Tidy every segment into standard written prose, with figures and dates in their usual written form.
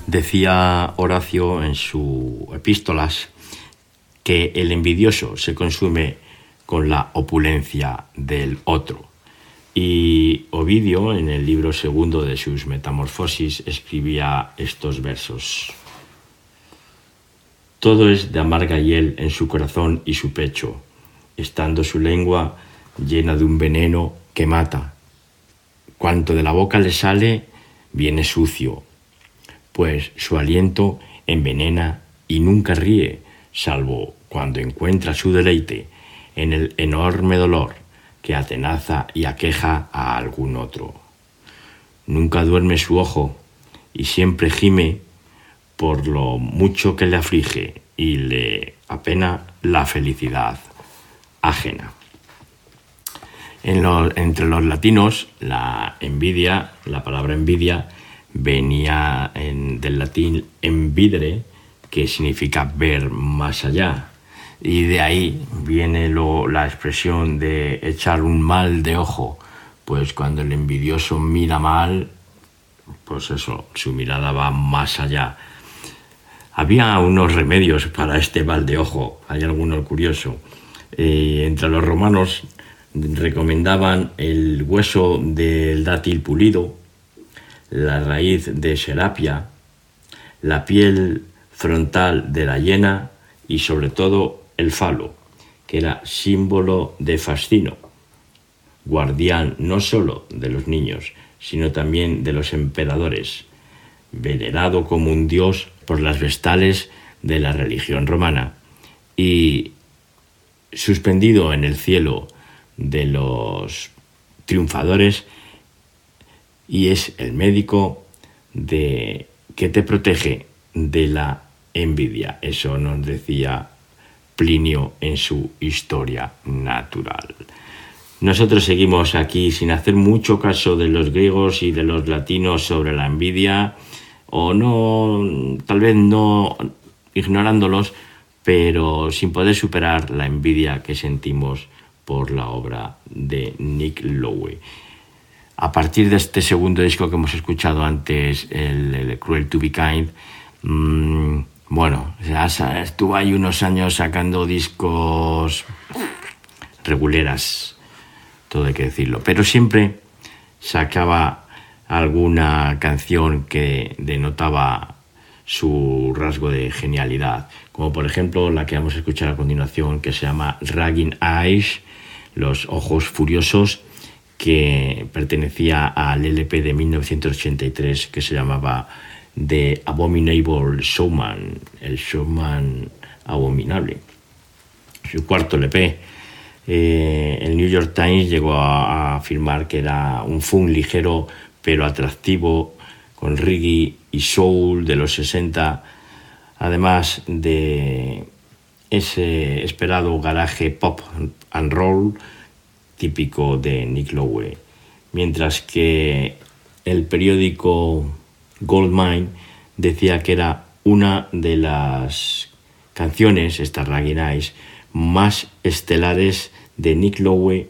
Decía Horacio en sus epístolas que el envidioso se consume con la opulencia del otro. Y Ovidio, en el libro segundo de sus Metamorfosis, escribía estos versos. Todo es de amarga hiel en su corazón y su pecho, estando su lengua llena de un veneno que mata. Cuanto de la boca le sale, viene sucio, pues su aliento envenena y nunca ríe, salvo cuando encuentra su deleite en el enorme dolor que atenaza y aqueja a algún otro. Nunca duerme su ojo y siempre gime por lo mucho que le aflige y le apena la felicidad ajena. Entre los latinos, la palabra envidia, venía del latín envidere, que significa ver más allá. Y de ahí viene la expresión de echar un mal de ojo. Pues cuando el envidioso mira mal, pues eso, su mirada va más allá. Había unos remedios para este mal de ojo, hay alguno curioso. Entre los romanos recomendaban el hueso del dátil pulido, la raíz de serapia, la piel frontal de la hiena y sobre todo el falo, que era símbolo de fascino, guardián no solo de los niños, sino también de los emperadores, venerado como un dios por las vestales de la religión romana y suspendido en el cielo de los triunfadores, y es el médico que te protege de la envidia. Eso nos decía Plinio en su Historia Natural. Nosotros seguimos aquí sin hacer mucho caso de los griegos y de los latinos sobre la envidia, o no, tal vez no ignorándolos, pero sin poder superar la envidia que sentimos por la obra de Nick Lowe. A partir de este segundo disco que hemos escuchado antes, el Cruel to be Kind, estuvo ahí unos años sacando discos reguleras, todo hay que decirlo, pero siempre sacaba alguna canción que denotaba su rasgo de genialidad, como por ejemplo la que vamos a escuchar a continuación, que se llama Raging Eyes, los ojos furiosos, que pertenecía al LP de 1983 que se llamaba The Abominable Showman, el showman abominable, su cuarto LP. El New York Times llegó a afirmar que era un funk ligero pero atractivo, con reggae y soul de los 60, además de ese esperado garaje pop and roll típico de Nick Lowe, mientras que el periódico Goldmine decía que era una de las canciones, esta Raging Eyes, más estelares de Nick Lowe,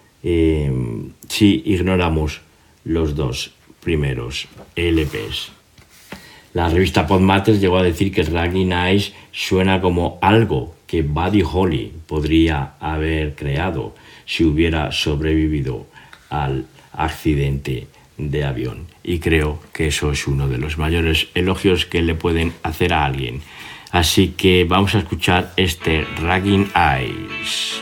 si ignoramos los dos primeros LPs. La revista Podmatters llegó a decir que Raging Eyes suena como algo que Buddy Holly podría haber creado si hubiera sobrevivido al accidente de avión. Y creo que eso es uno de los mayores elogios que le pueden hacer a alguien. Así que vamos a escuchar este Raging Eyes.